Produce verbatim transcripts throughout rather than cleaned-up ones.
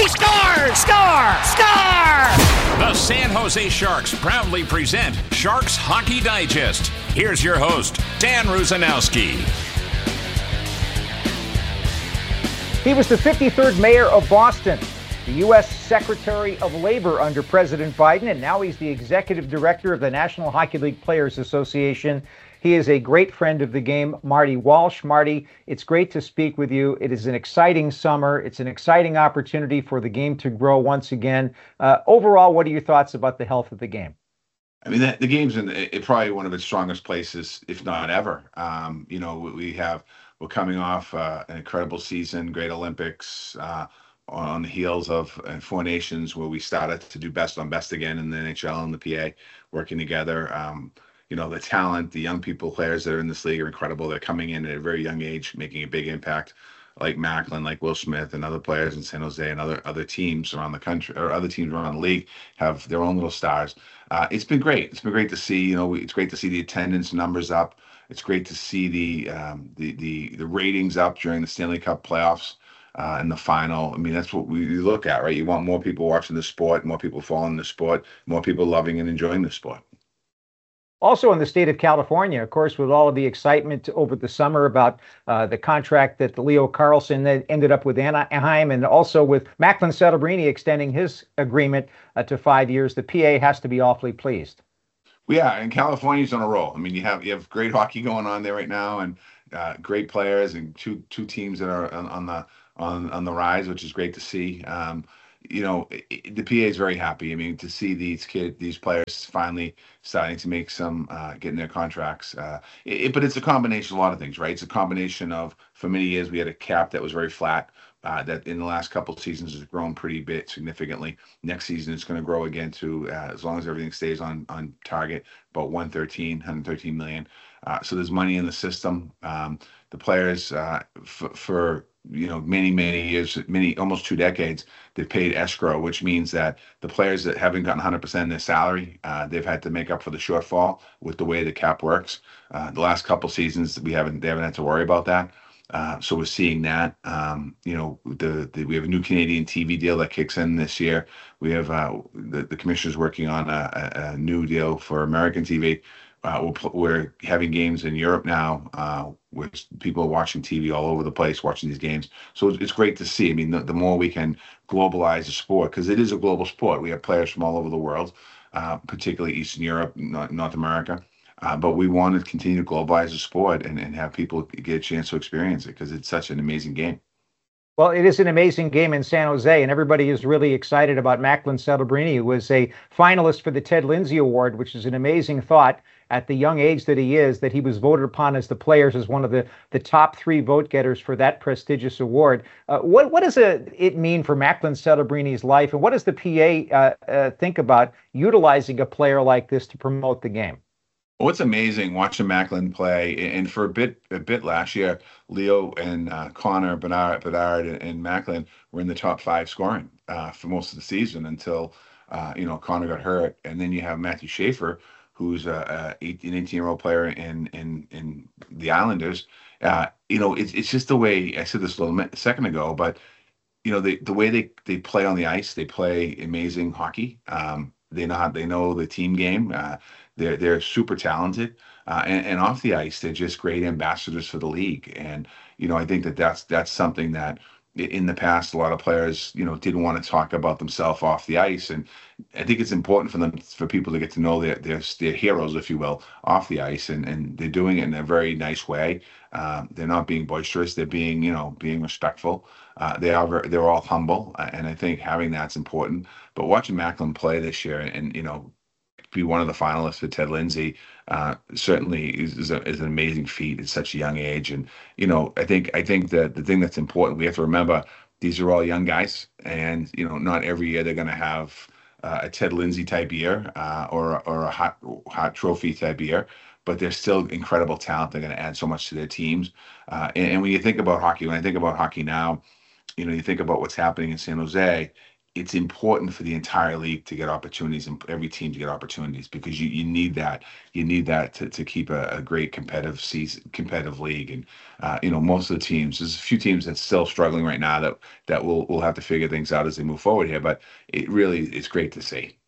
He scores! Score! Score! The San Jose Sharks proudly present Sharks Hockey Digest. Here's your host, Dan Rusanowski. He was the fifty-third mayor of Boston, the U S Secretary of Labor under President Biden, and now he's the executive director of the National Hockey League Players Association. He is a great friend of the game, Marty Walsh. Marty, it's great to speak with you. It is an exciting summer. It's an exciting opportunity for the game to grow once again. Uh, overall, what are your thoughts about the health of the game? I mean, the, the game's in it, probably one of its strongest places, if not ever. Um, you know, we have, we're coming off uh, an incredible season, great Olympics, uh, on the heels of uh, Four Nations, where we started to do best on best again in the N H L and the P A working together. Um, you know, the talent, the young people, players that are in this league are incredible. They're coming in at a very young age, making a big impact, like Macklin, like Will Smith, and other players in San Jose and other other teams around the country, or other teams around the league have their own little stars. Uh, it's been great. It's been great to see. You know, it's great to see the attendance numbers up. It's great to see the um, the the the ratings up during the Stanley Cup playoffs. Uh, in the final. I mean, that's what we look at, right? You want more people watching the sport, more people following the sport, more people loving and enjoying the sport. Also in the state of California, of course, with all of the excitement over the summer about uh, the contract that Leo Carlsson ended up with Anaheim, and also with Macklin Celebrini extending his agreement uh, to five years, the P A has to be awfully pleased. Well, yeah, and California's on a roll. I mean, you have you have great hockey going on there right now, and uh, great players, and two two teams that are on, on the on on the rise, which is great to see. Um, you know, it, the P A is very happy. I mean, to see these kids, these players finally starting to make some, uh, getting their contracts. Uh, it, but it's a combination of a lot of things, right? It's a combination of, for many years, we had a cap that was very flat. Uh, that in the last couple of seasons has grown pretty bit significantly. Next season it's going to grow again to, uh, as long as everything stays on on target, about one thirteen, one thirteen million. Uh, so there's money in the system. Um, the players uh, f- for you know many many years, many almost two decades, they've paid escrow, which means that the players that haven't gotten one hundred percent of their salary, uh, they've had to make up for the shortfall with the way the cap works. Uh, the last couple seasons we haven't they haven't had to worry about that. Uh, so we're seeing that. Um, you know, the, the we have a new Canadian T V deal that kicks in this year. We have uh, the the commissioner's working on a, a, a new deal for American T V. Uh, we're, pl- we're having games in Europe now, uh, which people are watching T V all over the place, watching these games. So it's, it's great to see. I mean, the, the more we can globalize the sport, because it is a global sport. We have players from all over the world, uh, particularly Eastern Europe, North, North America. Uh, but we want to continue to globalize the sport and, and have people get a chance to experience it because it's such an amazing game. Well, it is an amazing game in San Jose, and everybody is really excited about Macklin Celebrini, who was a finalist for the Ted Lindsay Award, which is an amazing thought at the young age that he is, that he was voted upon as the players as one of the, the top three vote getters for that prestigious award. Uh, what what does a, it mean for Macklin Celebrini's life, and what does the P A uh, uh, think about utilizing a player like this to promote the game? Well, it's amazing watching Macklin play, and for a bit, a bit last year, Leo and uh, Connor Bedard, Bedard, and Macklin were in the top five scoring uh, for most of the season until uh, you know Connor got hurt, and then you have Matthew Schaefer, who's a, a eighteen, an eighteen-year-old player in in in the Islanders. Uh, you know, it's it's just the way I said this a little second ago, but you know, the the way they they play on the ice, they play amazing hockey. Um, they know how, they know the team game. Uh, They're they're super talented, uh, and, and off the ice, they're just great ambassadors for the league. And you know, I think that that's that's something that in the past a lot of players you know didn't want to talk about themselves off the ice, and I think it's important for them for people to get to know their their, their heroes, if you will, off the ice, and and they're doing it in a very nice way. Um, they're not being boisterous; they're being you know being respectful. Uh, they are very, they're all humble, uh, and I think having that's important. But watching Macklin play this year, and, and you know. be one of the finalists for Ted Lindsay uh, certainly is, is, a, is an amazing feat at such a young age. And, you know, I think I think that the thing that's important, we have to remember these are all young guys, and, you know, not every year they're going to have uh, a Ted Lindsay type year uh, or, or a hot, hot trophy type year, but they're still incredible talent. They're going to add so much to their teams. Uh, and, and when you think about hockey, when I think about hockey now, you know, you think about what's happening in San Jose, it's important for the entire league to get opportunities and every team to get opportunities, because you, you need that. You need that to, to keep a, a great competitive season, competitive league. And, uh, you know, most of the teams, there's a few teams that's still struggling right now that, that will, will have to figure things out as they move forward here, but it really is great to see.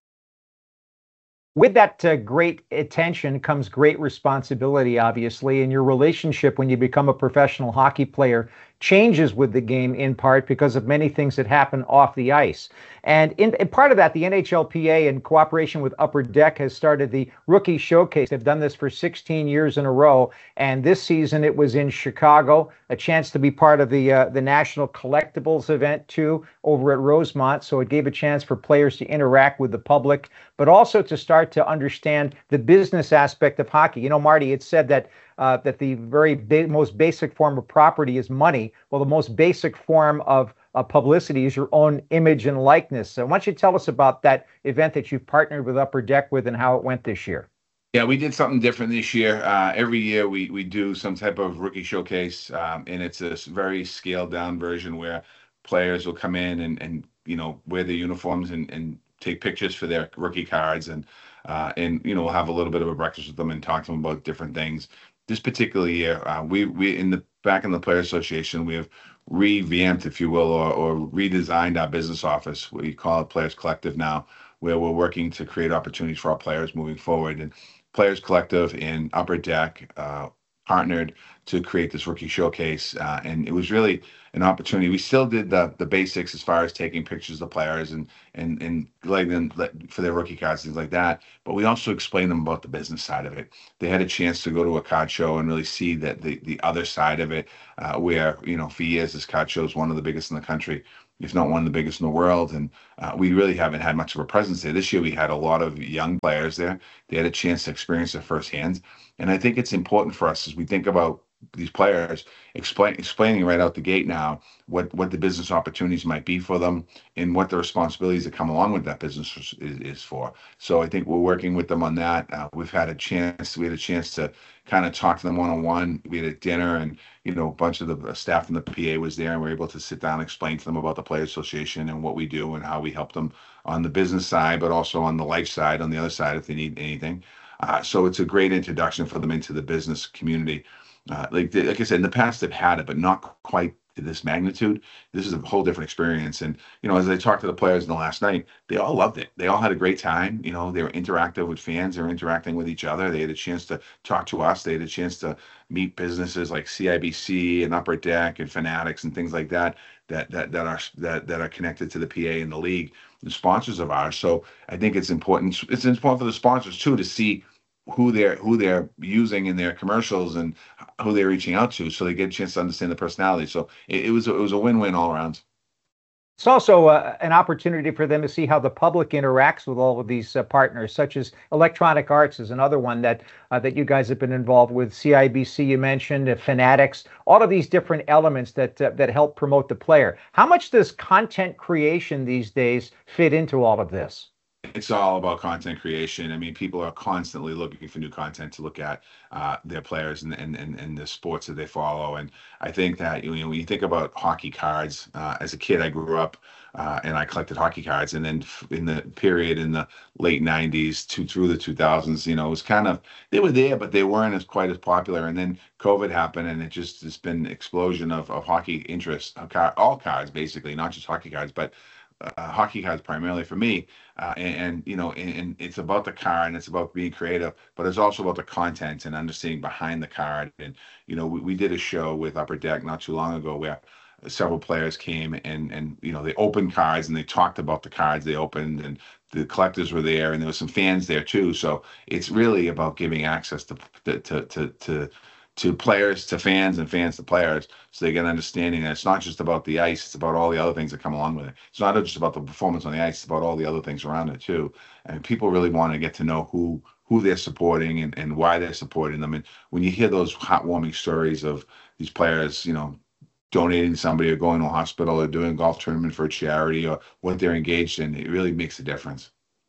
With that uh, great attention comes great responsibility, obviously, and your relationship when you become a professional hockey player changes with the game in part because of many things that happen off the ice. And in, in part of that, the N H L P A, in cooperation with Upper Deck, has started the Rookie Showcase. They've done this for sixteen years in a row, and this season it was in Chicago, a chance to be part of the uh, the National Collectibles event, too, over at Rosemont. So it gave a chance for players to interact with the public, but also to start to understand the business aspect of hockey. You know, Marty, it's said that uh, that the very ba- most basic form of property is money. Well, the most basic form of uh, publicity is your own image and likeness. So why don't you tell us about that event that you've partnered with Upper Deck with and how it went this year? Yeah, we did something different this year. Uh, every year we we do some type of rookie showcase, um, and it's a very scaled down version where players will come in and, and you know, wear their uniforms and, and take pictures for their rookie cards, and uh, and you know, we'll have a little bit of a breakfast with them and talk to them about different things. This particular year, uh, we we in the back in the Player Association, we have revamped, if you will, or, or redesigned our business office. We call it Players Collective now, where we're working to create opportunities for our players moving forward. And Players Collective and Upper Deck uh, partnered to create this rookie showcase, uh, and it was really an opportunity. We still did the the basics as far as taking pictures of players and and and letting them let, for their rookie cards, things like that. But we also explained them about the business side of it. They had a chance to go to a card show and really see that the the other side of it, uh, where you know for years this card show is one of the biggest in the country, if not one of the biggest in the world. And uh, we really haven't had much of a presence there. This year we had a lot of young players there. They had a chance to experience it firsthand. And I think it's important for us as we think about these players, explain, explaining right out the gate now what, what the business opportunities might be for them and what the responsibilities that come along with that business is, is for. So I think we're working with them on that. Uh, we've had a chance, we had a chance to kind of talk to them one-on-one. We had a dinner, and, you know, a bunch of the staff from the P A was there, and we were able to sit down and explain to them about the Players Association and what we do and how we help them on the business side, but also on the life side, on the other side, if they need anything. Uh, so it's a great introduction for them into the business community. Uh, like like I said, in the past they've had it, but not quite to this magnitude. This is a whole different experience. And, you know, as I talked to the players in the last night, they all loved it. They all had a great time. You know, they were interactive with fans. They were interacting with each other. They had a chance to talk to us. They had a chance to meet businesses like C I B C and Upper Deck and Fanatics and things like that, that, that, that are, that, that are connected to the P A and the league, the sponsors of ours. So I think it's important. It's important for the sponsors too, to see who they're who they're using in their commercials and who they're reaching out to, so they get a chance to understand the personality. So it, it was it was a win-win all around. It's also uh, an opportunity for them to see how the public interacts with all of these uh, partners, such as Electronic Arts is another one that uh, that you guys have been involved with. C I B C, you mentioned, uh, Fanatics, all of these different elements that uh, that help promote the player. How much does content creation these days fit into all of this? It's all about content creation. I mean, people are constantly looking for new content to look at uh, their players and, and, and, and the sports that they follow. And I think that, you know, when you think about hockey cards, uh, as a kid, I grew up uh, and I collected hockey cards. And then in the period in the late nineties to through the two thousands, you know, it was kind of, they were there, but they weren't as quite as popular. And then COVID happened, and it just has been an explosion of, of hockey interest, of car, all cards, basically, not just hockey cards, but Uh, hockey cards primarily for me, uh, and, and you know, and, and it's about the card and it's about being creative, but it's also about the content and understanding behind the card. And you know, we, we did a show with Upper Deck not too long ago where several players came and and you know, they opened cards and they talked about the cards they opened, and the collectors were there, and there was some fans there too. So it's really about giving access to to to to to players, to fans, and fans to players, so they get an understanding that it's not just about the ice, it's about all the other things that come along with it. It's not just about the performance on the ice, it's about all the other things around it too. And people really want to get to know who who they're supporting and, and why they're supporting them. And when you hear those heartwarming stories of these players, you know, donating to somebody or going to a hospital or doing a golf tournament for a charity or what they're engaged in, it really makes a difference.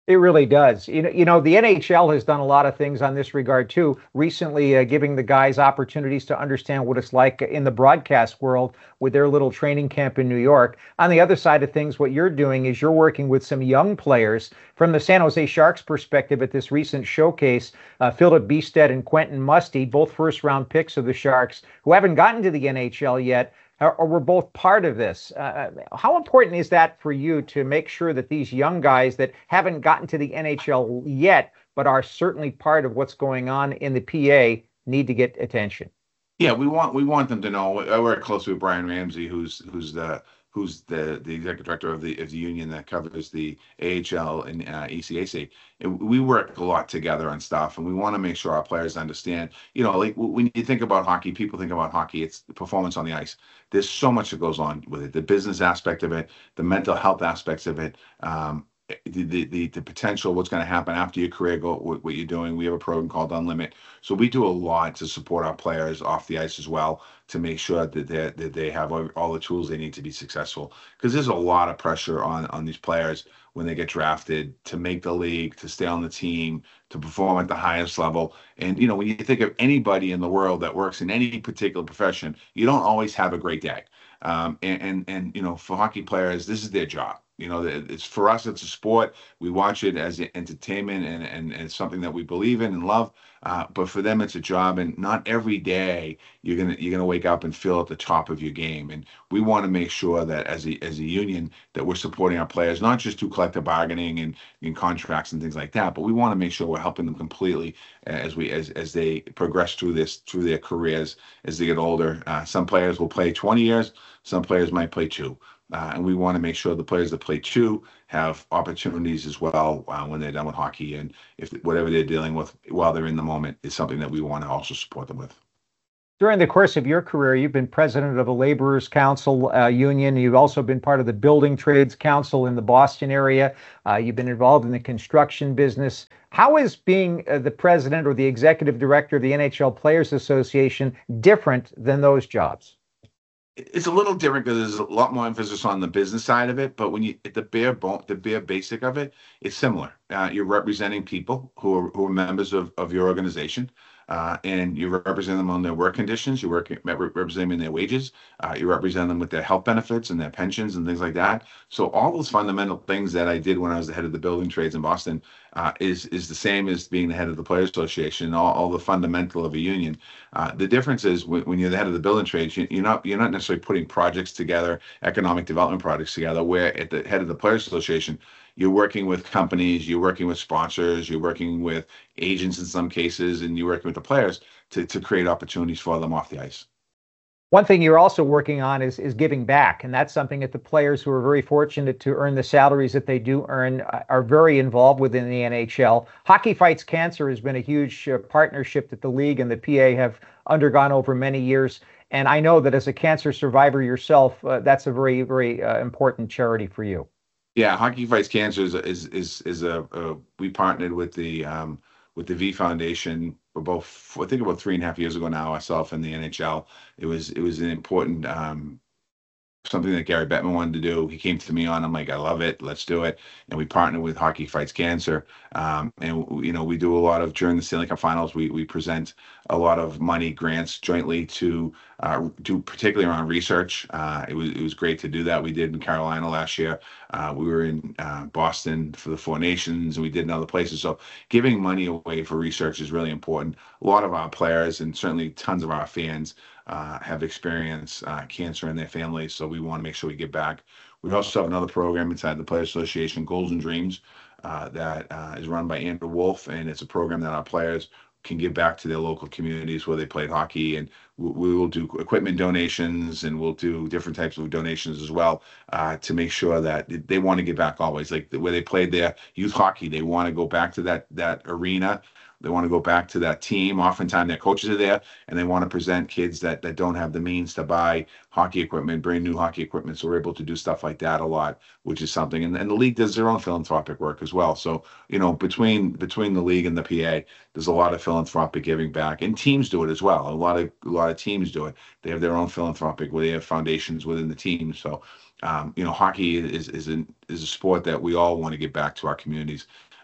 It really does. You know, you know, the N H L has done a lot of things on this regard too. Recently, uh, giving the guys opportunities to understand what it's like in the broadcast world with their little training camp in New York. On the other side of things, what you're doing is you're working with some young players from the San Jose Sharks perspective at this recent showcase. Uh, Philip Biested and Quentin Musty, both first-round picks of the Sharks, who haven't gotten to the N H L yet, or we're both part of this. Uh, how important is that for you to make sure that these young guys that haven't gotten to the N H L yet, but are certainly part of what's going on in the P A, need to get attention? Yeah, we want we want them to know. I work closely with Brian Ramsey, who's who's the who's the the executive director of the of the union that covers the A H L and uh, E C A C. And we work a lot together on stuff, and we want to make sure our players understand. You know, like when you think about hockey, people think about hockey. It's the performance on the ice. There's so much that goes on with it. The business aspect of it, the mental health aspects of it. Um, The, the the the potential, what's going to happen after your career, go what, what you're doing. We have a program called Unlimit, so we do a lot to support our players off the ice as well, to make sure that they that they have all, all the tools they need to be successful. Because there's a lot of pressure on on these players when they get drafted to make the league, to stay on the team, to perform at the highest level. And you know, when you think of anybody in the world that works in any particular profession, you don't always have a great day. Um, and and and you know, for hockey players, this is their job. You know, it's for us, it's a sport. We watch it as entertainment, and, and, and it's something that we believe in and love. Uh, but for them, it's a job, and not every day you're gonna you're gonna wake up and feel at the top of your game. And we want to make sure that as a as a union that we're supporting our players, not just through collective bargaining and, and contracts and things like that, but we want to make sure we're helping them completely as we as as they progress through this through their careers as they get older. Uh, some players will play twenty years, some players might play two. Uh, and we want to make sure the players that play two have opportunities as well uh, when they're done with hockey. And if whatever they're dealing with while they're in the moment is something that we want to also support them with. During the course of your career, you've been president of the Laborers Council uh, Union. You've also been part of the Building Trades Council in the Boston area. Uh, you've been involved in the construction business. How is being uh, the president or the executive director of the N H L Players Association different than those jobs? It's a little different because there's a lot more emphasis on the business side of it. But when you the bare bone, the bare basic of it, it's similar. Uh, you're representing people who are who are members of, of your organization, uh, and you represent them on their work conditions. You work represent them in their wages. Uh, you represent them with their health benefits and their pensions and things like that. So all those fundamental things that I did when I was the head of the building trades in Boston uh, is is the same as being the head of the Players Association. All, all the fundamental of a union. Uh, the difference is when, when you're the head of the building trades, you, you're not you're not necessarily putting projects together, economic development projects together. Where at the head of the Players Association, you're working with companies, you're working with sponsors, you're working with agents in some cases, and you're working with the players to, to create opportunities for them off the ice. One thing you're also working on is is giving back, and that's something that the players who are very fortunate to earn the salaries that they do earn are very involved with in the N H L. Hockey Fights Cancer has been a huge uh, partnership that the league and the P A have undergone over many years, and I know that as a cancer survivor yourself, uh, that's a very, very uh, important charity for you. Yeah, Hockey Fights Cancer is is is, is a, a we partnered with the um, with the V Foundation about I think about three and a half years ago now. Myself and the N H L, it was it was an important um, something that Gary Bettman wanted to do. He came to me on. I'm like, I love it. Let's do it. And we partnered with Hockey Fights Cancer. Um, and you know, we do a lot of during the Stanley Cup Finals. We we present a lot of money grants jointly to uh, do particularly around research. Uh, it was it was great to do that. We did in Carolina last year. Uh, we were in uh, Boston for the Four Nations, and we did in other places. So giving money away for research is really important. A lot of our players and certainly tons of our fans uh, have experienced uh, cancer in their families. So we want to make sure we give back. We also have another program inside the Players Association, Goals and Dreams, uh, that uh, is run by Andrew Wolf, and it's a program that our players can give back to their local communities where they played hockey, and we, we will do equipment donations, and we'll do different types of donations as well uh, to make sure that they want to give back always. Like where they played their youth hockey, they want to go back to that that arena. They want to go back to that team. Oftentimes their coaches are there, and they want to present kids that, that don't have the means to buy hockey equipment, brand new hockey equipment. So we're able to do stuff like that a lot, which is something. And, and the league does their own philanthropic work as well. So, you know, between between the league and the P A, there's a lot of philanthropic giving back. And teams do it as well. A lot of a lot of teams do it. They have their own philanthropic where they have foundations within the team. So, um, you know, hockey is is an, is a sport that we all want to give back to our communities.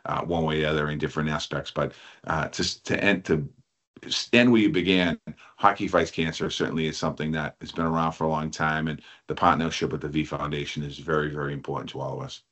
uh, one way or the other in different aspects. But uh, to to end to end where you began, Hockey Fights Cancer certainly is something that has been around for a long time, and the partnership with the V Foundation is very, very important to all of us.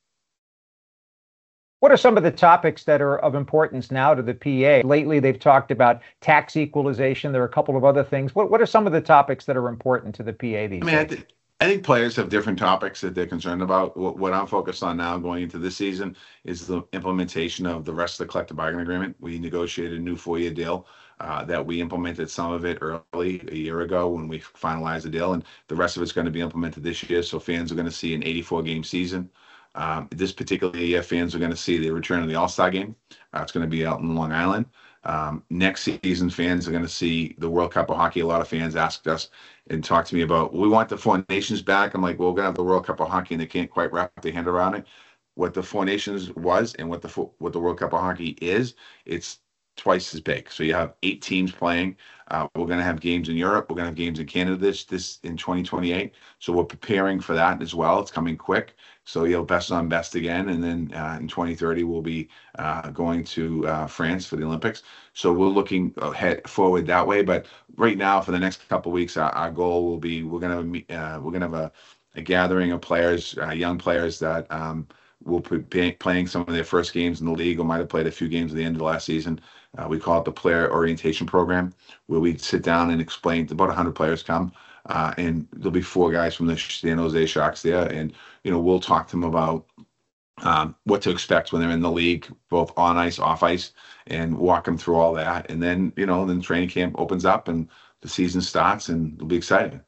What are some of the topics that are of importance now to the P A? Lately, they've talked about tax equalization. There are a couple of other things. What What are some of the topics that are important to the P A these I mean, days? I, th- I think players have different topics that they're concerned about. What, what I'm focused on now going into this season is the implementation of the rest of the collective bargaining agreement. We negotiated a new four-year deal uh, that we implemented some of it early a year ago when we finalized the deal, and the rest of it's going to be implemented this year. So fans are going to see an eighty-four game season. Um, this particular year, fans are going to see the return of the All-Star game. Uh, it's going to be out in Long Island. Um, next season, fans are going to see the World Cup of Hockey. A lot of fans asked us and talked to me about, we want the Four Nations back. I'm like, well, we're going to have the World Cup of Hockey, and they can't quite wrap their hand around it. What the Four Nations was and what the what the World Cup of Hockey is, it's twice as big. So you have eight teams playing. Uh, we're going to have games in Europe. We're going to have games in Canada this this in twenty twenty-eight. So we're preparing for that as well. It's coming quick. So you'll best on best again. And then uh, in twenty thirty, we'll be uh, going to uh, France for the Olympics. So we're looking ahead forward that way. But right now, for the next couple of weeks, our, our goal will be we're going to uh, we're going to have a, a gathering of players, uh, young players that um, will be playing some of their first games in the league or might have played a few games at the end of the last season. Uh, we call it the Player Orientation Program, where we sit down and explain. About one hundred players come, uh, and there'll be four guys from the San Jose Sharks there, and you know we'll talk to them about um, what to expect when they're in the league, both on ice, off ice, and walk them through all that. And then you know, then training camp opens up and the season starts, and it'll be exciting.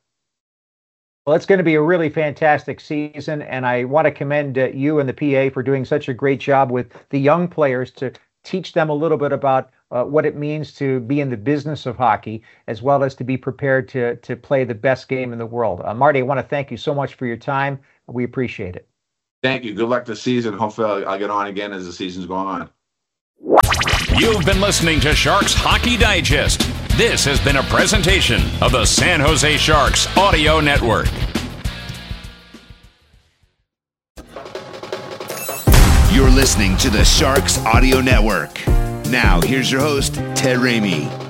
Well, it's going to be a really fantastic season, and I want to commend uh, you and the P A for doing such a great job with the young players to teach them a little bit about uh, what it means to be in the business of hockey, as well as to be prepared to to play the best game in the world. Uh, Marty, I want to thank you so much for your time. We appreciate it. Thank you. Good luck this season. Hopefully I'll, I'll get on again as the season's going on. You've been listening to Sharks Hockey Digest. This has been a presentation of the San Jose Sharks Audio Network. You're listening to the Sharks Audio Network. Now, here's your host, Ted Ramey.